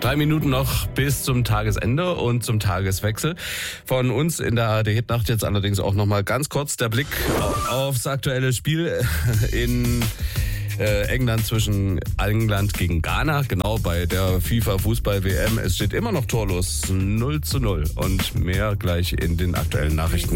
3 Minuten noch bis zum Tagesende und zum Tageswechsel. Von uns in der ARD-Hitnacht jetzt allerdings auch nochmal ganz kurz der Blick aufs aktuelle Spiel in England zwischen England gegen Ghana, genau bei der FIFA-Fußball-WM. Es steht immer noch torlos 0:0 und mehr gleich in den aktuellen Nachrichten.